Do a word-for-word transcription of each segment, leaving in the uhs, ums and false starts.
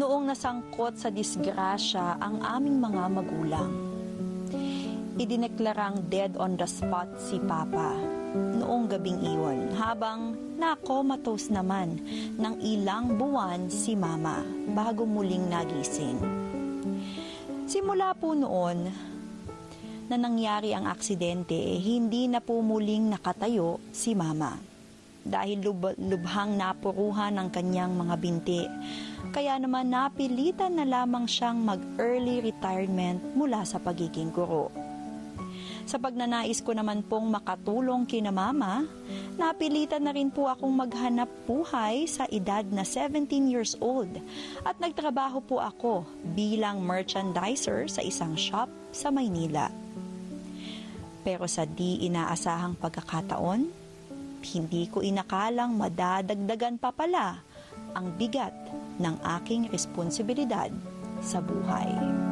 noong nasangkot sa disgrasya ang aming mga magulang. Idineklarang dead on the spot si Papa noong gabing iyon habang nakomatose naman ng ilang buwan si Mama bago muling nagising. Simula po noon na nangyari ang aksidente, hindi na po muling nakatayo si Mama dahil lub- lubhang napuruhan ng kanyang mga binti. Kaya naman napilitan na lamang siyang mag-early retirement mula sa pagiging guro. Sa pagnanais ko naman pong makatulong kina Mama, napilitan na rin po akong maghanap buhay sa edad na seventeen years old at nagtrabaho po ako bilang merchandiser sa isang shop sa Maynila. Pero sa di inaasahang pagkakataon, hindi ko inakalang madadagdagan pa pala ang bigat ng aking responsibilidad sa buhay.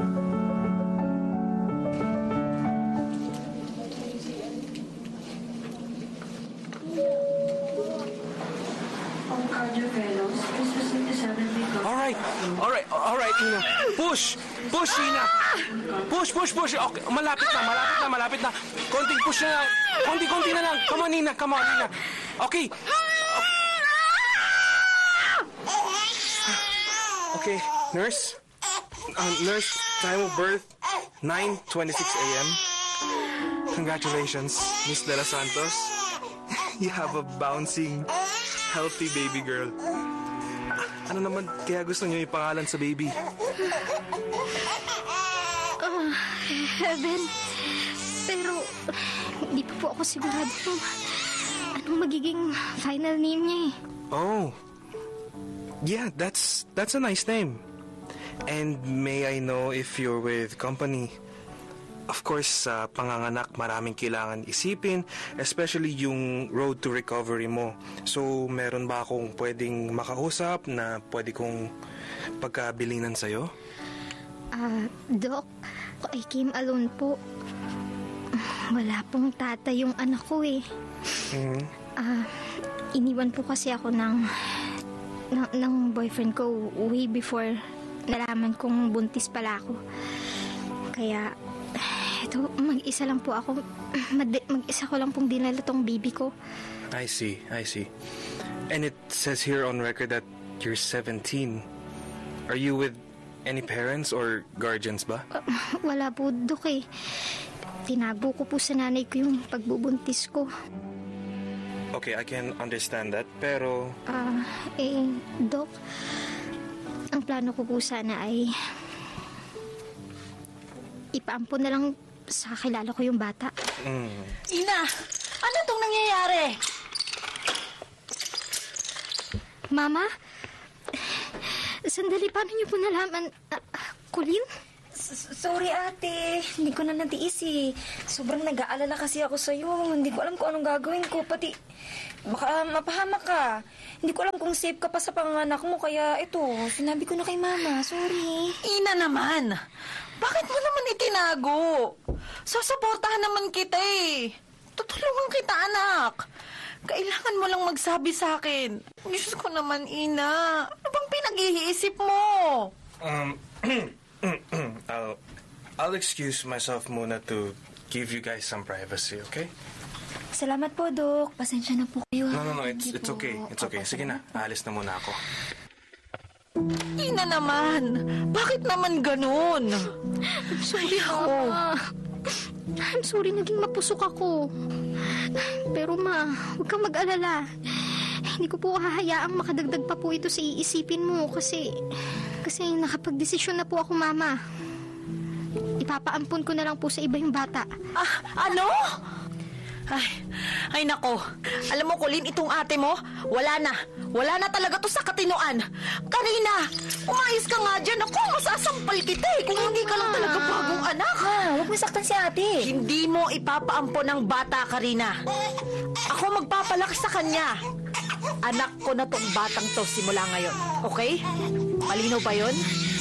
Alright, alright, alright, Ina. Push! Push, Ina! Push, push, push! Okay, malapit na, malapit na, malapit na. Konting push na lang. Konti-konti na lang. Come on, Ina, come on, Ina. Okay. Okay, nurse. Uh, nurse, time of birth, nine twenty-six a m Congratulations, Miss De Los Santos. You have a bouncing, healthy baby girl. Ano naman kaya gusto niyo ipangalan sa baby? Uh, Heaven. Pero, hindi pa po ako sigurado kung anong magiging final name niya eh. Oh. Yeah, that's that's a nice name. And may I know if you're with company? Of course, sa panganganak, maraming kailangan isipin, especially yung road to recovery mo. So, meron ba akong pwedeng makausap na pwede kong pagkabilinan sa'yo? Ah, uh, Doc, I came alone po. Wala pong tata yung anak ko eh. Mm-hmm. Ah, uh, iniwan po kasi ako ng, ng, ng boyfriend ko way before nalaman kong buntis pala ako. Kaya, ito, mag-isa lang po ako. Mag- mag-isa ko lang pong dinala tong baby ko. I see, I see. And it says here on record that you're seventeen. Are you with any parents or guardians ba? Uh, wala po, Dok eh. Tinago ko po sa nanay ko yung pagbubuntis ko. Okay, I can understand that, pero... Ah, uh, eh, Dok, ang plano ko po sana ay ipaampon na lang sa kilala ko yung bata. Mm. Ina, ano tong nangyayari? Mama? Sandali, paano niyo po nalaman? Uh, Colleen? Sorry ate, hindi ko na natiis eh. Sobrang nag-aalala kasi ako sa'yo. Hindi ko alam kung anong gagawin ko. Pati, baka mapahamak ka. Hindi ko alam kung safe ka pa sa panganak mo. Kaya ito, sinabi ko na kay mama. Sorry. Ina naman, bakit mo naman itinago? Sasaportahan naman kita eh. Tutulungan kita, anak. Kailangan mo lang magsabi sa akin. Diyos ko naman, Ina. Ano bang pinag-iisip mo? Um... I'll, I'll excuse myself muna to give you guys some privacy, okay? Salamat po, Dok. Pasensya na po kayo. No, no, no. It's, it's okay. It's okay. Sige na. Aalis na muna ako. Ina naman. Bakit naman ganun? I'm sorry, Mama. I'm sorry, naging mapusok ako. Pero ma, huwag kang mag-alala. Hindi ko po hahayaang makadagdag pa po ito sa iisipin mo kasi... Kasi nakapag-desisyon na po ako, Mama. Ipapaampon ko na lang po sa iba yung bata. Ah, ano? Ay, ay nako. Alam mo, Colleen, itong ate mo, wala na. Wala na talaga to sa katinoan. Karina, umayos ka nga dyan. Ako, masasampal kita eh. Kung hindi ka lang talaga bagong anak. Ha, huwag masaktan si ate. Hindi mo ipapaampon ng bata, Karina. Ako magpapalaki sa kanya. Anak ko na tong batang to simula ngayon. Okay? Malinaw ba yun?